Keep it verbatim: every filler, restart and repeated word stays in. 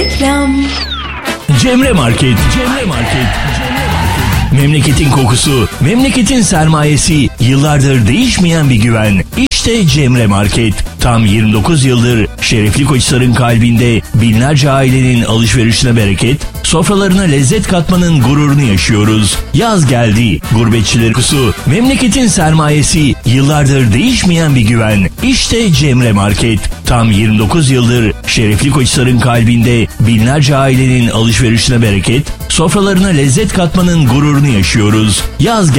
Reklam. Cemre Market, Cemre Market, Cemre Market. Memleketin kokusu, memleketin sermayesi, yıllardır değişmeyen bir güven. İşte Cemre Market. Tam yirmi dokuz yıldır şerefli Koçhisar'ın kalbinde binlerce ailenin alışverişine bereket, sofralarına lezzet katmanın gururunu yaşıyoruz. Yaz geldi, gurbetçiler kusu, memleketin sermayesi, yıllardır değişmeyen bir güven. İşte Cemre Market. Tam yirmi dokuz yıldır şerefli Koçhisar'ın kalbinde binlerce ailenin alışverişine bereket, sofralarına lezzet katmanın gururunu yaşıyoruz. Yaz geldi.